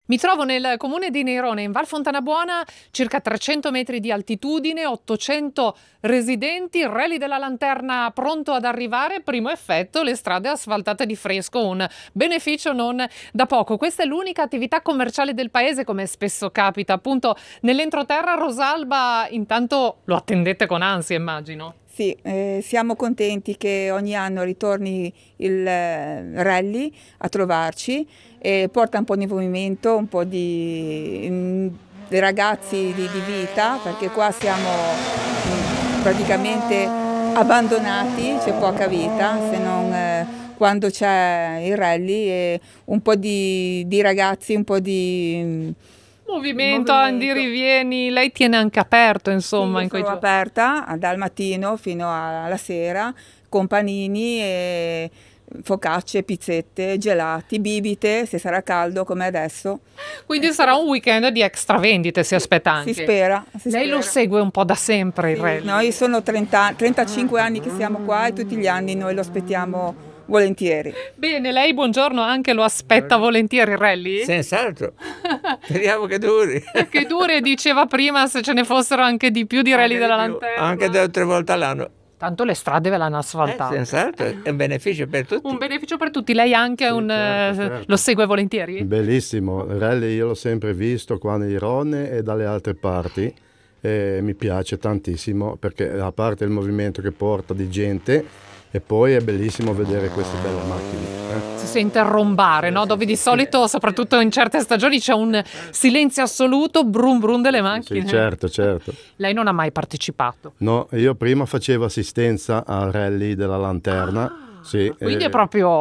Mi trovo nel comune di Neirone, in Val Fontanabuona, circa 300 metri di altitudine, 800 residenti, il Rally della Lanterna pronto ad arrivare, primo effetto, le strade asfaltate di fresco, un beneficio non da poco. Questa è l'unica attività commerciale del paese, come spesso capita, appunto nell'entroterra. Rosalba, intanto lo attendete con ansia, immagino. Sì, siamo contenti che ogni anno ritorni il rally a trovarci e porta un po' di movimento, un po' di ragazzi di vita, perché qua siamo praticamente abbandonati, c'è poca vita, se non quando c'è il rally, e un po' di ragazzi, un po' di Movimento, andi, rivieni, lei tiene anche aperto, insomma, sì, in quei sono giorni. aperta dal mattino fino alla sera con panini e focacce, pizzette, gelati, bibite, se sarà caldo come adesso. Quindi sarà un weekend di extra vendite, si aspetta anche. Si spera. Lei lo segue un po' da sempre il rally? Noi sono 35 anni che siamo qua e tutti gli anni noi lo aspettiamo volentieri. Bene, lei buongiorno anche lo aspetta volentieri il rally? Senz'altro, speriamo che duri. Che dure, diceva prima, se ce ne fossero anche di più di rally della Lanterna. Anche 2 o 3 volte all'anno. Tanto le strade ve l'hanno asfaltate. Senz'altro, è un beneficio per tutti. Un beneficio per tutti. Lei anche certo. lo segue volentieri? Bellissimo, il rally io l'ho sempre visto qua in Neirone e dalle altre parti e mi piace tantissimo perché a parte il movimento che porta di gente e poi è bellissimo vedere queste belle macchine. Si sente rombare, no? Dove di solito, soprattutto in certe stagioni, c'è un silenzio assoluto, brum brum delle macchine. Sì, certo. Lei non ha mai partecipato? No, io prima facevo assistenza al rally della Lanterna. Sì, Quindi è proprio